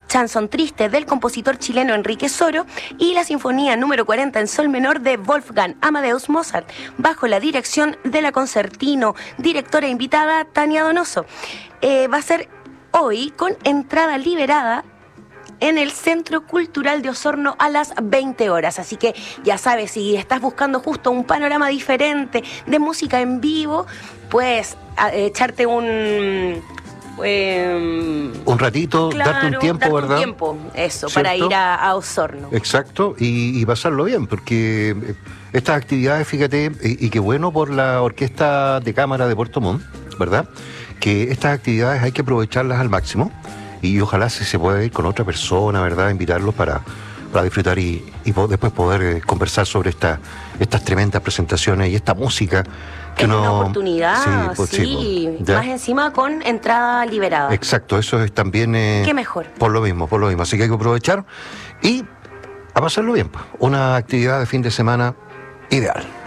Chanson Triste del compositor chileno Enrique Soro y la Sinfonía número 40 en Sol menor de Wolfgang Amadeus Mozart, bajo la dirección de la concertino, directora invitada Tania Donoso. Va a ser hoy con entrada liberada en el Centro Cultural de Osorno a las 20 horas. Así que ya sabes, si estás buscando justo un panorama diferente de música en vivo, puedes echarte un ratito, claro, darte un tiempo, ¿verdad? Un tiempo, eso, ¿cierto? para ir a Osorno. Exacto, y pasarlo bien, porque estas actividades, fíjate, y qué bueno por la Orquesta de Cámara de Puerto Montt, ¿verdad? Que estas actividades hay que aprovecharlas al máximo. Y ojalá se pueda ir con otra persona, ¿verdad? Invitarlos para disfrutar y después poder conversar sobre estas tremendas presentaciones y esta música que es una oportunidad, sí, pues, más encima con entrada liberada. Exacto, eso es también... qué mejor. Por lo mismo. Así que hay que aprovechar y a pasarlo bien, pues. Una actividad de fin de semana ideal.